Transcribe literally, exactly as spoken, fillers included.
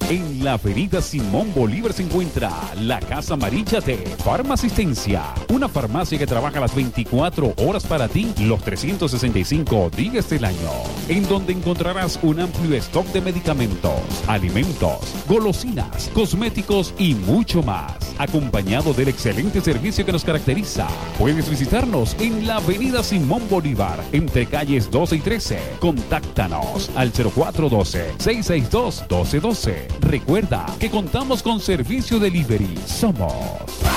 En la avenida Simón Bolívar se encuentra la Casa Amarilla de Farmacistencia, una farmacia que trabaja las veinticuatro horas para ti, los trescientos sesenta y cinco días del año, en donde encontrarás un amplio stock de medicamentos, alimentos, golosinas, cosméticos y mucho más, acompañado del excelente servicio que nos caracteriza. Puedes visitarnos en la avenida Simón Bolívar, entre calles doce y trece. Contáctanos al cero cuatro uno dos, seis seis dos, uno dos uno dos. Recuerda que contamos con servicio delivery. Somos